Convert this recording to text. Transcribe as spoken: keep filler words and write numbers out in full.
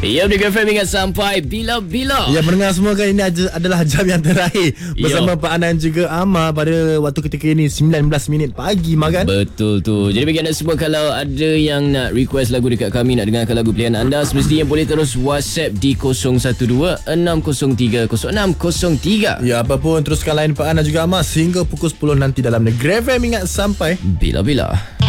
Ya, Merdeka F M ingat sampai bila-bila. Ya, pendengar semua, kan ini adalah jam yang terakhir bersama Yo. Pak Anan juga Amar pada waktu ketika ini sembilan belas minit pagi, Makan. Betul tu. Jadi bagi anda semua, kalau ada yang nak request lagu dekat kami, nak dengarkan lagu pilihan anda, semestinya boleh terus WhatsApp di kosong satu dua enam kosong tiga kosong enam kosong tiga. Ya, apapun teruskan line Pak Anan juga Amar sehingga pukul sepuluh nanti dalam Negeri F M ingat sampai bila-bila.